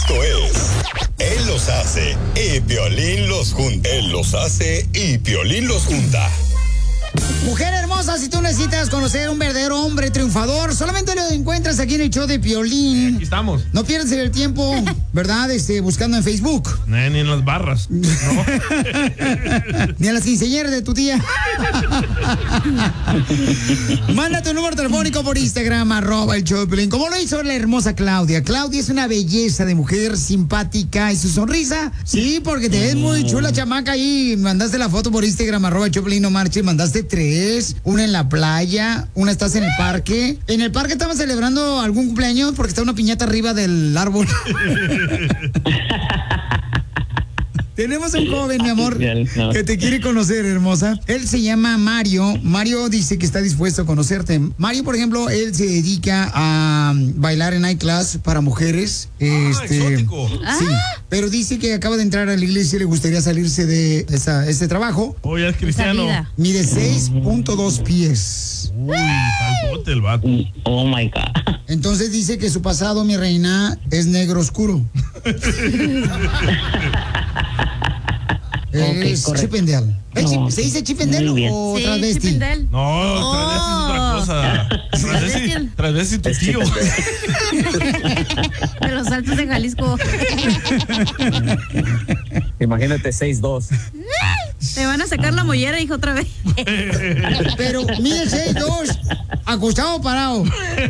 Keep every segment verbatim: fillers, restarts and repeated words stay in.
Esto es Él los hace y Piolín los junta. Él los hace y Piolín los junta. Mujer hermosa, si tú necesitas conocer un verdadero hombre triunfador, solamente lo encuentras aquí en el show de Piolín. Aquí estamos. No pierdas el tiempo, ¿verdad? Este, buscando en Facebook. No, ni en las barras. No. Ni a las quinceañeras de tu tía. Manda tu número telefónico por Instagram, arroba el show de Piolín. Como lo hizo la hermosa Claudia. Claudia es una belleza de mujer, simpática. Y su sonrisa, sí, porque te ves muy chula, chamaca. Ahí mandaste la foto por Instagram, arroba el show de Piolín, no marches. Mandaste tres, una en la playa, una estás en el parque. En el parque estaban celebrando algún cumpleaños porque está una piñata arriba del árbol. Tenemos un joven, mi amor, que te quiere conocer, hermosa. Él se llama Mario. Mario dice que está dispuesto a conocerte. Mario, por ejemplo, él se dedica a bailar en night class para mujeres. Ah, este, exótico. Sí, pero dice que acaba de entrar a la iglesia y le gustaría salirse de esa, ese trabajo. Oh, ya es cristiano. Mide seis punto dos pies. Uy, talpote el vato. Oh my God. Entonces dice que su pasado, mi reina, es negro oscuro. Okay, es correcto. Chipendale. No. ¿Se dice Chipendale o Sí, travesti? Chipendale. No, Oh. travesti es otra cosa. Travesti, travesti tu tío. De los Altos de Jalisco. Imagínate seis dos. Te van a sacar la mollera, hijo, otra vez. Pero mide seis dos, acostado o parado.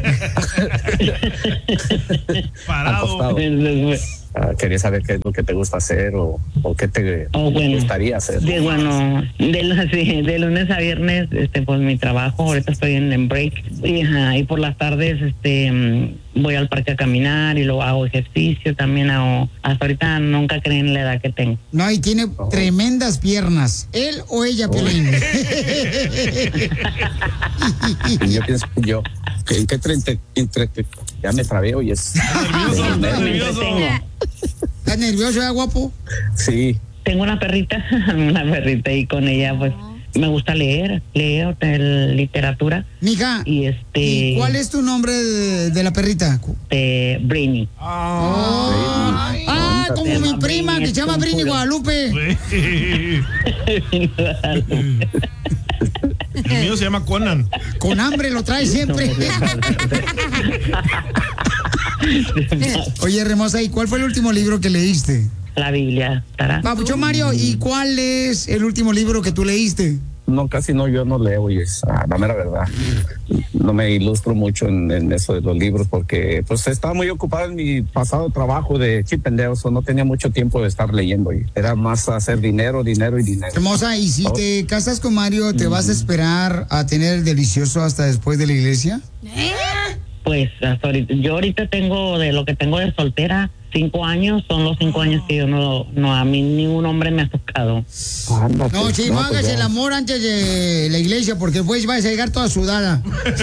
Parado. Acostado. Ah, quería saber qué es lo que te gusta hacer o, o qué te Oh, bueno. gustaría hacer. De, bueno, de, los- sí, de lunes a viernes, este, pues mi trabajo, ahorita estoy en, en break, y, ajá, y por las tardes, este, mm, voy al parque a caminar y luego hago ejercicio, también hago, hasta ahorita nunca creen la edad que tengo. No, y tiene Oh. tremendas piernas. ¿Él o ella, Piolín? Y yo pienso, yo, ¿qué, qué tre- entre- entre- ya me trabé hoy es. Nervioso, estás nervioso. ¿Estás nervioso, eh, guapo? Sí, Tengo una perrita, una perrita, y con ella, pues, me gusta leer, leer eh, literatura, Mija, y este, ¿y cuál es tu nombre de, de la perrita? de Brainy. Ah, Oh. Ah, como Se mi llama prima Britney, que se llama es Britney un Guadalupe. güey. El mío se llama Conan. Con hambre lo trae siempre. Oye, hermosa, ¿y cuál fue el último libro que leíste? La Biblia, ¿estará? Papucho Mario, ¿y cuál es el último libro que tú leíste? no, casi no, yo no leo y es ah, la mera verdad. No me ilustro mucho en, en eso de los libros porque pues estaba muy ocupado en mi pasado trabajo de chipendeo, so no tenía mucho tiempo de estar leyendo y era más hacer dinero, dinero y dinero. Hermosa, ¿y si Oh. te casas con Mario, te vas a esperar a tener el delicioso hasta después de la iglesia? Pues hasta ahorita, yo ahorita tengo, de lo que tengo de soltera, cinco años, son los cinco años que yo no, no, a mí ningún hombre me ha tocado. Ándate, No, sí, no, pues hagas ya. el amor antes de la iglesia porque después vas a llegar toda sudada.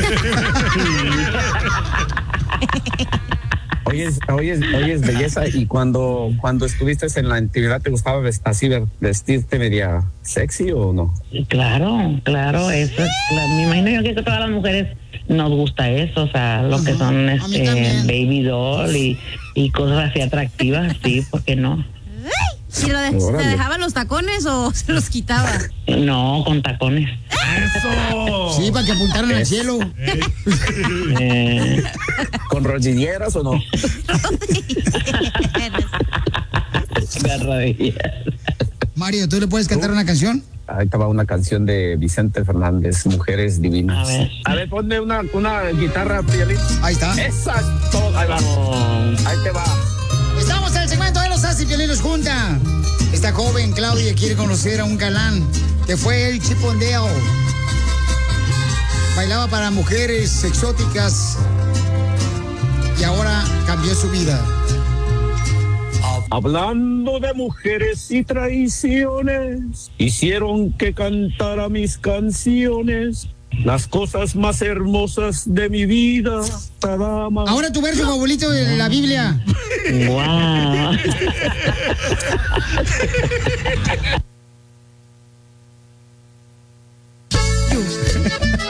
Oye, oye, oye, belleza, y cuando, cuando estuviste en la intimidad, ¿te gustaba vest- así ver- vestirte media sexy o no? Claro, claro, eso es, la- me imagino yo que a todas las mujeres nos gusta eso, o sea, lo que Ajá, son a mí este también. baby doll y, y cosas así atractivas, sí, ¿por qué no? ¿Y lo de- ¿se Órale. dejaba los tacones o se los quitaba? No, con tacones. ¡Eso! Sí, para que apuntaran al cielo. Eh, ¿Con rodilleras o no? garradillas. Mario, ¿tú le puedes cantar una canción? Ahí estaba una canción de Vicente Fernández, Mujeres Divinas. A ver. A ver, ponme una, una guitarra, Piolín. Ahí está. Esa es todo. Ahí va. Oh, Ahí te va. Estamos en el segmento de los Así Piolinos Junta. Esta joven Claudia quiere conocer a un galán que fue el chipondeo. Bailaba para mujeres exóticas y ahora cambió su vida. Hablando de mujeres y traiciones, hicieron que cantara mis canciones, las cosas más hermosas de mi vida, esta dama. Ahora tu verso favorito de la Biblia. wow.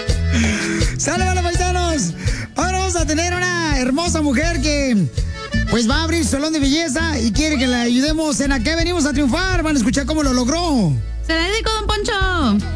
¡Sale, vale, paisanos! Ahora vamos a tener una hermosa mujer que pues va a abrir salón de belleza y quiere que le ayudemos en a qué venimos a triunfar. Van a escuchar cómo lo logró. Se la dedico, don Poncho.